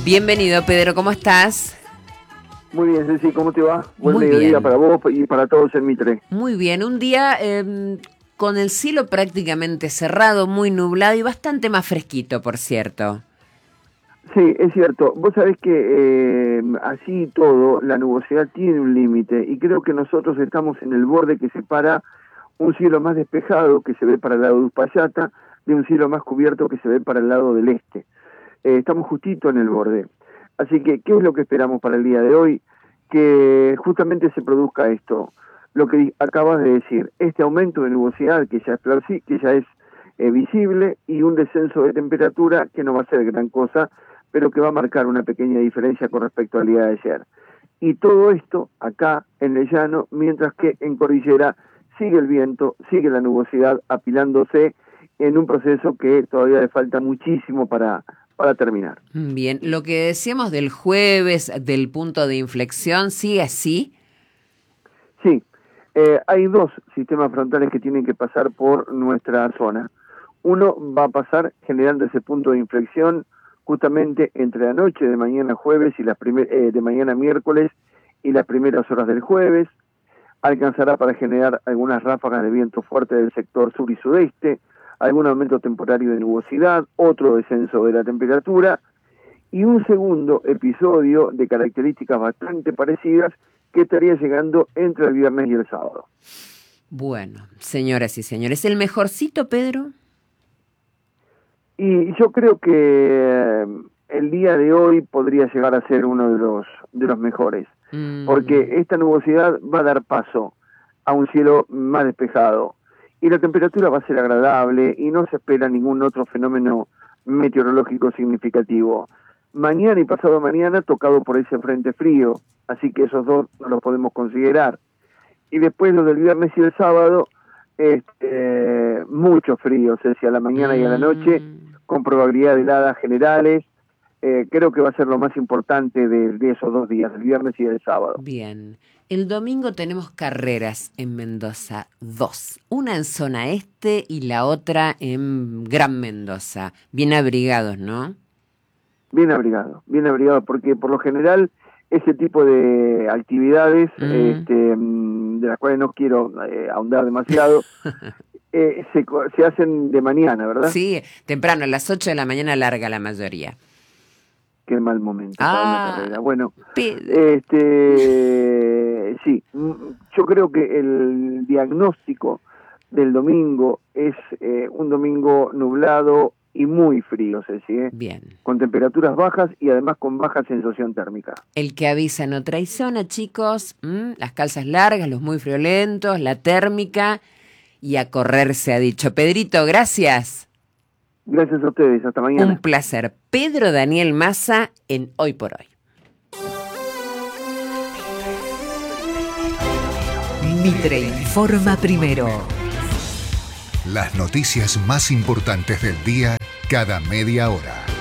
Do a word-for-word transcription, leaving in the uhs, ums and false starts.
Bienvenido, Pedro, ¿cómo estás? Muy bien, Ceci, ¿cómo te va? Buen Muy mediodía bien. para vos y para todos en Mitre. Muy bien, un día eh, con el cielo prácticamente cerrado, muy nublado y bastante más fresquito, por cierto. Sí, es cierto. Vos sabés que eh, así todo, la nubosidad tiene un límite y creo que nosotros estamos en el borde que separa un cielo más despejado que se ve para el lado de Uspallata de un cielo más cubierto que se ve para el lado del este. Eh, estamos justito en el borde. Así que, ¿qué es lo que esperamos para el día de hoy? Que justamente se produzca esto, lo que acabas de decir, este aumento de nubosidad que ya es, que ya es eh, visible y un descenso de temperatura que no va a ser gran cosa, pero que va a marcar una pequeña diferencia con respecto al día de ayer. Y todo esto acá en el llano, mientras que en Cordillera sigue el viento, sigue la nubosidad apilándose en un proceso que todavía le falta muchísimo para... para terminar. Bien, lo que decíamos del jueves, del punto de inflexión, ¿sigue así? Sí, eh, hay dos sistemas frontales que tienen que pasar por nuestra zona. Uno va a pasar generando ese punto de inflexión justamente entre la noche de mañana jueves y las primer, eh, de mañana miércoles y las primeras horas del jueves. Alcanzará para generar algunas ráfagas de viento fuerte del sector sur y sudeste, algún aumento temporario de nubosidad, otro descenso de la temperatura y un segundo episodio de características bastante parecidas que estaría llegando entre el viernes y el sábado. Bueno, señoras y señores, ¿el mejorcito, Pedro? Y yo creo que el día de hoy podría llegar a ser uno de los, de los mejores, mm. porque esta nubosidad va a dar paso a un cielo más despejado, y la temperatura va a ser agradable y no se espera ningún otro fenómeno meteorológico significativo. Mañana y pasado mañana tocado por ese frente frío, así que esos dos no los podemos considerar. Y después lo del viernes y el sábado, este, mucho frío, o sea, a la mañana y a la noche, con probabilidad de heladas generales. Eh, creo que va a ser lo más importante de, de esos dos días, el viernes y el sábado. Bien. El domingo tenemos carreras en Mendoza, dos. Una en zona este y la otra en Gran Mendoza. Bien abrigados, ¿no? Bien abrigados, bien abrigados, porque por lo general ese tipo de actividades, mm. este, de las cuales no quiero eh, ahondar demasiado, eh, se, se hacen de mañana, ¿verdad? Sí, temprano, a las ocho de la mañana larga la mayoría. Qué mal momento ah, para una carrera. Bueno, Pedro. este, sí, yo creo que el diagnóstico del domingo es eh, un domingo nublado y muy frío, Ceci, ¿eh? Bien. Con temperaturas bajas y además con baja sensación térmica. El que avisa no traiciona, chicos. ¿Mm? Las calzas largas, los muy friolentos, la térmica y a correr se ha dicho. Pedrito, gracias. Gracias a ustedes, hasta mañana. Un placer. Pedro Daniel Massa en Hoy por Hoy. Mitre informa primero. Las noticias más importantes del día cada media hora.